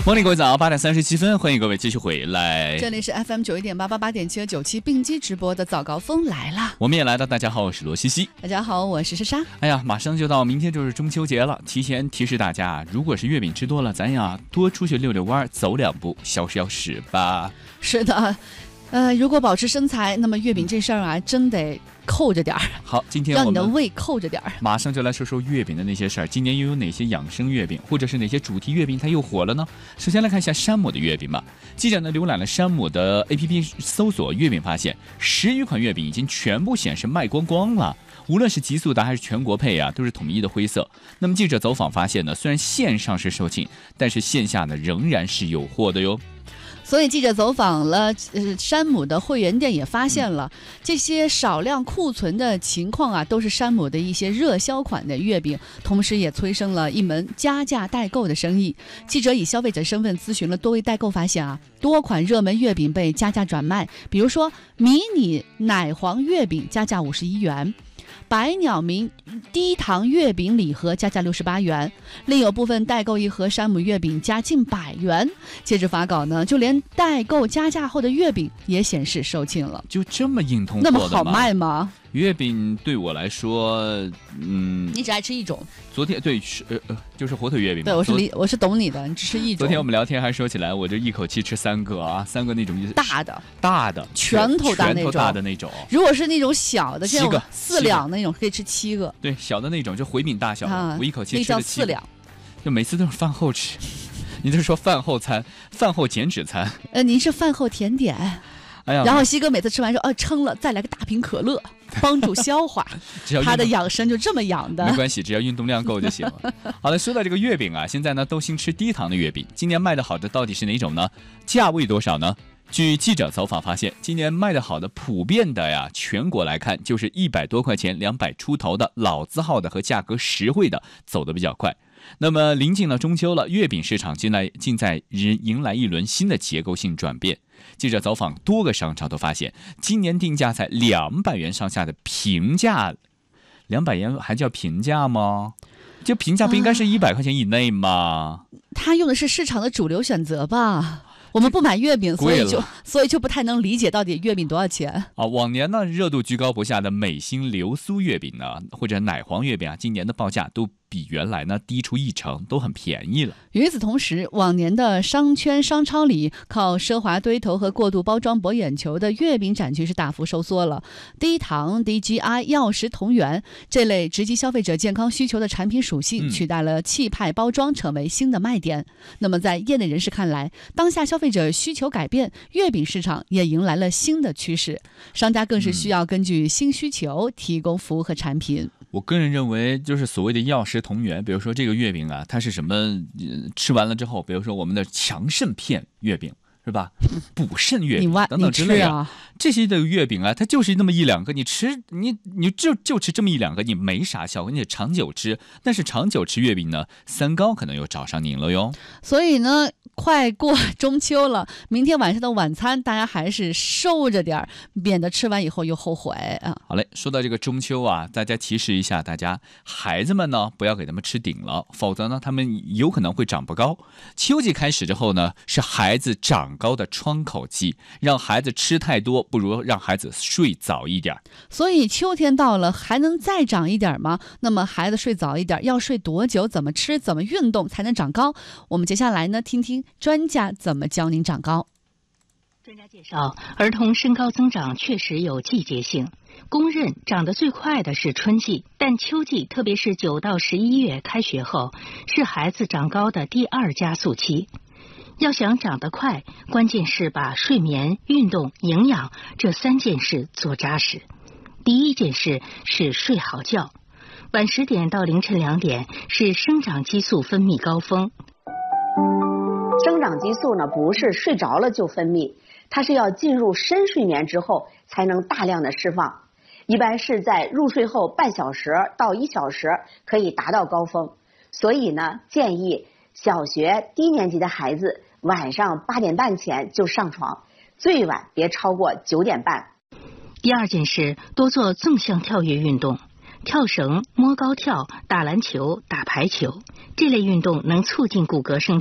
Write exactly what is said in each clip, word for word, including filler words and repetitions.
Morning， 各位早，八点三十七分，欢迎各位继续回来。 这里是 F M 九一点八八八点七和九七并机直播的早高峰来了， 我们也来到。大家好，我是罗西西。 大家好，我是莎莎。 哎呀，马上就到明天就是中秋节了，提前提示大家，如果是月饼吃多了，咱呀多出去溜溜弯，走两步，消消食吧。 是的，呃，如果保持身材，那么月饼这事儿啊，真得扣着点儿。 好，今天我们让你的胃扣着点儿。 马上就来说说月饼的那些事儿。今年又有哪些养生月饼，或者是哪些主题月饼它又火了呢？首先来看一下山姆的月饼吧。记者呢浏览了山姆的 A P P 搜索月饼，发现十余款月饼已经全部显示卖光光了。无论是极速达还是全国配啊，都是统一的灰色。那么记者走访发现呢，虽然线上是售罄，但是线下呢仍然是有货的哟。 所以记者走访了呃山姆的会员店，也发现了这些少量库存的情况啊，都是山姆的一些热销款的月饼，同时也催生了一门加价代购的生意。记者以消费者身份咨询了多位代购，发现啊，多款热门月饼被加价转卖，比如说迷你奶黄月饼加价五十一元。百鸟鸣低糖月饼礼盒加价六十八元，另有部分代购一盒山姆月饼加近百元。截至发稿呢，就连代购加价后的月饼也显示售罄了。 就这么硬通货那的吗？ 么好卖吗？ 月饼对我来说，嗯， 你只爱吃一种。 昨天对是呃呃，就是火腿月饼嘛。 对，我是理我是懂你的，你只吃一种。 昨天我们聊天还说起来，我这一口气吃三个啊，三个那种大的大的拳头大那种， 拳头大的那种。 如果是那种小的， 七个四两那种可以吃七个。 对，小的那种就回饼大小的，啊、我一口气吃了七个。 那叫四两， 就每次都是饭后吃。你就是说饭后餐，饭后减脂餐？ 呃，您是饭后甜点。 哎呀， 然后西哥每次吃完说，哦、啊，撑了，再来个大瓶可乐，帮助消化。他的养生就这么养的。 没关系，只要运动量够就行了。好了，说到这个月饼啊，现在呢都兴吃低糖的月饼。今年卖的好的到底是哪种呢？价位多少呢？据记者走访发现，今年卖的好的普遍的呀，全国来看就是一百多块钱、两百出头的老字号的和价格实惠的走得比较快。那么临近了中秋了，月饼市场近来近在迎来一轮新的结构性转变。记者走访多个商场都发现，今年定价在两百元上下的平价，两百元还叫平价吗？就平价不应该是一百块钱以内吗？ 他用的是市场的主流选择吧。我们不买月饼，所以就所以就不太能理解到底月饼多少钱啊。往年呢热度居高不下的美心流苏月饼呢，或者奶黄月饼啊，今年的报价都比原来呢低出一成，都很便宜了。 与此同时，往年的商圈商超里靠奢华堆头和过度包装博眼球的月饼展区是大幅收缩了。低糖、低 G I、药食同源这类直击消费者健康需求的产品属性，取代了气派包装，成为新的卖点。嗯、那么在业内人士看来，当下消费者需求改变，月饼市场也迎来了新的趋势，商家更是需要根据新需求提供服务和产品。 我个人认为，就是所谓的药食同源，比如说这个月饼啊，它是什么？呃、吃完了之后，比如说我们的强肾片月饼是吧？补肾月饼等等之类啊，这些的月饼啊，它就是那么一两个，你吃你你就就吃这么一两个，你没啥效果，你得长久吃。但是长久吃月饼呢，三高可能又找上您了哟。 所以呢，快过中秋了，明天晚上的晚餐大家还是收着点，免得吃完以后又后悔啊。 好嘞，说到这个中秋啊，大家提示一下大家，孩子们呢不要给他们吃顶了，否则呢他们有可能会长不高。秋季开始之后呢，是孩子长高的窗口期，让孩子吃太多，不如让孩子睡早一点。 所以秋天到了，还能再长一点吗？那么孩子睡早一点，要睡多久？怎么吃？怎么运动才能长高？我们接下来呢，听听专家怎么教您长高。 专家介绍，儿童身高增长确实有季节性，公认长得最快的是春季，但秋季，特别是九到十一月开学后，是孩子长高的第二加速期。要想长得快，关键是把睡眠、运动、营养这三件事做扎实。第一件事是睡好觉，晚十点到凌晨两点是生长激素分泌高峰。 生长激素呢，不是睡着了就分泌，它是要进入深睡眠之后才能大量的释放，一般是在入睡后半小时到一小时可以达到高峰。所以呢，建议小学低年级的孩子晚上八点半前就上床，最晚别超过九点半。 第二件事，多做纵向跳跃运动，跳绳、摸高跳、打篮球、打排球，这类运动能促进骨骼生长。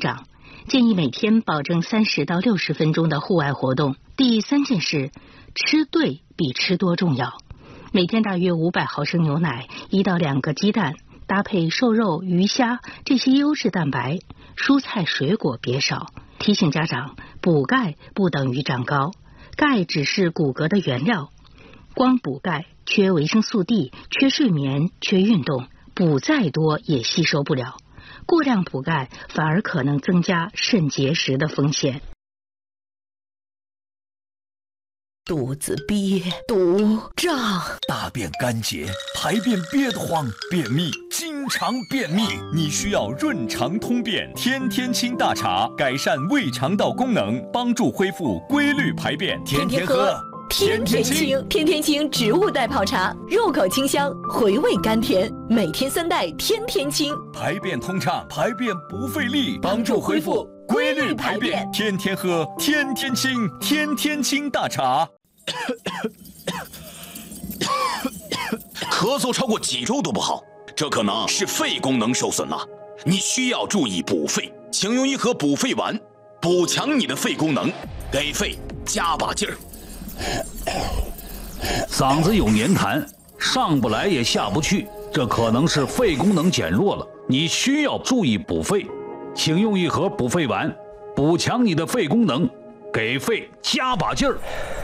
建议每天保证三十到六十分钟的户外活动。第三件事，吃对比吃多重要。每天大约五百毫升牛奶，一到两个鸡蛋，搭配瘦肉、鱼虾这些优质蛋白，蔬菜水果别少。提醒家长，补钙不等于长高，钙只是骨骼的原料。光补钙，缺维生素 D， 缺睡眠，缺运动，补再多也吸收不了。过量补钙反而可能增加肾结石的风险。 肚子憋，肚胀， 大便干结，排便憋得慌，便秘，经常便秘， 你需要润肠通便天天清大茶，改善胃肠道功能，帮助恢复规律排便。 天天喝，天天清，天天清植物袋泡茶，入口清香，回味甘甜，每天三袋，天天清， 排便通畅，排便不费力，帮助恢复规律排便。 天天喝，天天清，天天清大茶。 咳嗽超过几周都不好，这可能是肺功能受损了，你需要注意补肺，请用一盒补肺丸，补强你的肺功能，给肺加把劲儿。 嗓子有黏痰，上不来也下不去，这可能是肺功能减弱了，你需要注意补肺，请用一盒补肺丸，补强你的肺功能，给肺加把劲儿。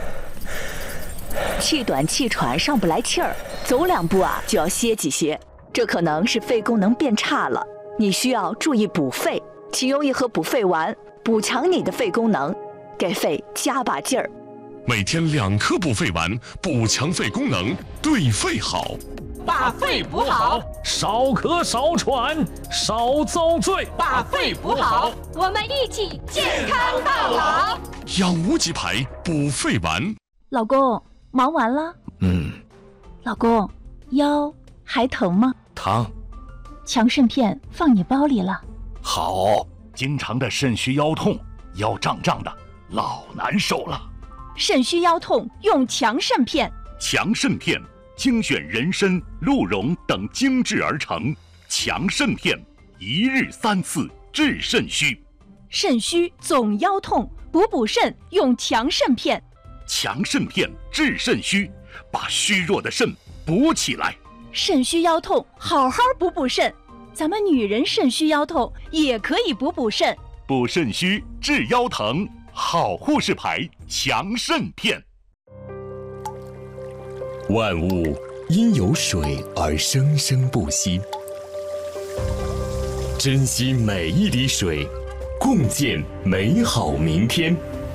气短气喘上不来气儿，走两步啊就要歇几歇，这可能是肺功能变差了，你需要注意补肺，请用一盒补肺丸，补强你的肺功能，给肺加把劲儿。 每天两颗补肺丸，补强肺功能，对肺好。 把肺补好， 少咳少喘少遭罪。 把肺补好， 我们一起健康到老。 养无极牌补肺丸。 老公，忙完了？ 嗯。 老公，腰还疼吗？ 疼。 强肾片放你包里了。 好，经常的肾虚腰痛，腰胀胀的，老难受了。 肾虚腰痛用强肾片。 强肾片精选人参、鹿茸等精制而成，强肾片一日三次治肾虚。 肾虚总腰痛，补补肾用强肾片。 强肾片治肾虚，把虚弱的肾补起来。 肾虚腰痛，好好补补肾。咱们女人肾虚腰痛也可以补补肾。 补肾虚治腰疼，好护士牌强肾片。 万物因有水而生生不息，珍惜每一滴水，共建美好明天。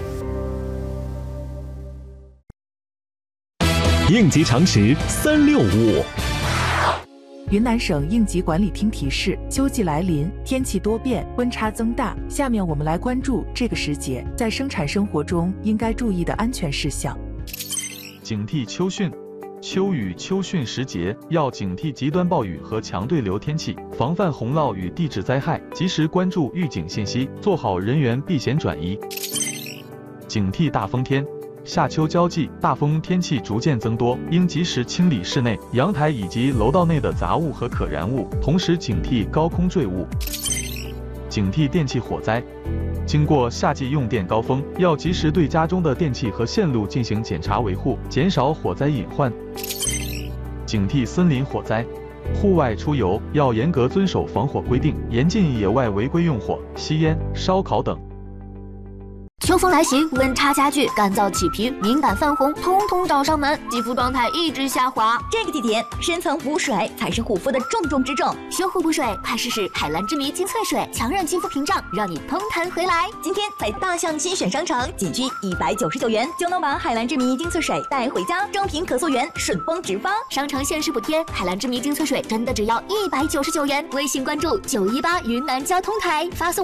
应急常识三六五。 云南省应急管理厅提示：秋季来临，天气多变，温差增大。下面我们来关注这个时节在生产生活中应该注意的安全事项。 警惕秋汛。秋雨秋汛时节，要警惕极端暴雨和强对流天气，防范洪涝与地质灾害，及时关注预警信息，做好人员避险转移。警惕大风天。夏秋交际，大风天气逐渐增多，应及时清理室内、阳台以及楼道内的杂物和可燃物，同时警惕高空坠物。警惕电气火灾。经过夏季用电高峰，要及时对家中的电器和线路进行检查维护，减少火灾隐患。警惕森林火灾。户外出游要严格遵守防火规定，严禁野外违规用火、吸烟、烧烤等。 秋风来袭，温差加剧，干燥起皮、敏感泛红，通通找上门，肌肤状态一直下滑。 这个季节，深层补水才是护肤的重中之重。 修护补水，快试试海蓝之谜精粹水，强韧肌肤屏障，让你通弹回来。 今天在大象新选商城，仅需一百九十九元就能把海蓝之谜精粹水带回家，正品可溯源，顺丰直发。 商城限时补贴，海蓝之谜精粹水真的只要一百九十九元。微信关注九一八云南交通台，发送